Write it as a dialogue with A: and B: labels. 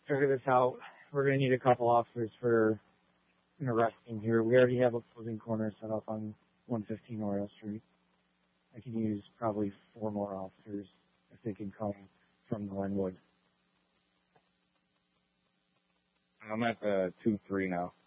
A: figure this out. We're going to need a couple officers for an arresting here. We already have a closing corner set up on 115 Oriole Street. I can use probably 4 more officers if they can come from Glenwood.
B: I'm at the 2-3 now.